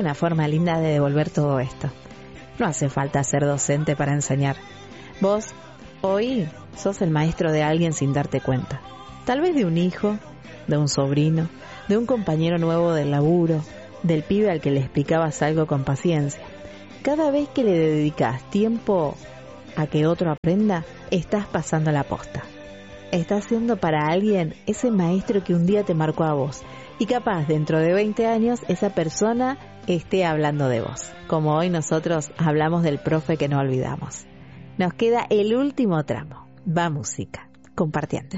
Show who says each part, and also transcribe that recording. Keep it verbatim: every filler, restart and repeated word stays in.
Speaker 1: una forma linda de devolver todo esto. No hace falta ser docente para enseñar. Vos, hoy, sos el maestro de alguien sin darte cuenta. Tal vez de un hijo, de un sobrino, de un compañero nuevo del laburo, del pibe al que le explicabas algo con paciencia. Cada vez que le dedicas tiempo a que otro aprenda, estás pasando la posta. Estás siendo para alguien ese maestro que un día te marcó a vos. Y capaz, dentro de veinte años, esa persona esté hablando de vos. Como hoy nosotros hablamos del profe que no olvidamos. Nos queda el último tramo. Va música. Compartiendo.